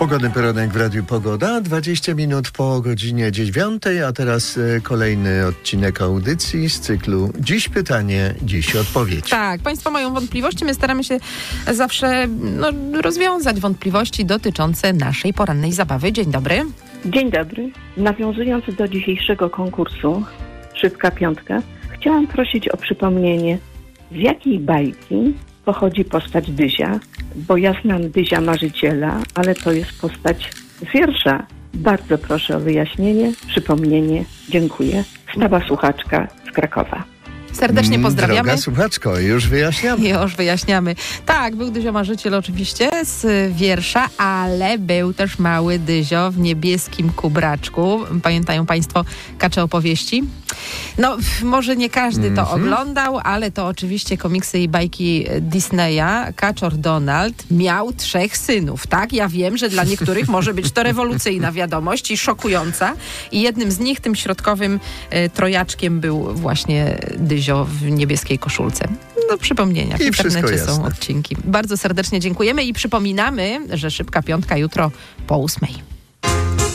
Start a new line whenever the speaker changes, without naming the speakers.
Pogodny poranek w Radiu Pogoda, 20 minut po godzinie 9, a teraz kolejny odcinek audycji z cyklu Dziś pytanie, dziś odpowiedź.
Tak, Państwo mają wątpliwości, my staramy się zawsze rozwiązać wątpliwości dotyczące naszej porannej zabawy. Dzień dobry.
Dzień dobry. Nawiązując do dzisiejszego konkursu Szybka Piątka, chciałam prosić o przypomnienie, z jakiej bajki pochodzi postać Dyzia, bo ja znam Dyzia Marzyciela, ale to jest postać z wiersza. Bardzo proszę o wyjaśnienie, przypomnienie. Dziękuję. Stawa słuchaczka z Krakowa.
Serdecznie pozdrawiamy.
Droga słuchaczko, już wyjaśniamy.
Już wyjaśniamy. Tak, był Dyzio Marzyciel oczywiście z wiersza, ale był też mały Dyzio w niebieskim kubraczku. Pamiętają Państwo Kacze opowieści? No, może nie każdy to oglądał, ale to oczywiście komiksy i bajki Disneya. Kaczor Donald miał 3 synów, tak? Ja wiem, że dla niektórych może być to rewolucyjna wiadomość i szokująca. I jednym z nich, tym środkowym trojaczkiem był właśnie Dyzio w niebieskiej koszulce. Do przypomnienia. W internecie są odcinki. Bardzo serdecznie dziękujemy i przypominamy, że Szybka Piątka jutro po 8:00.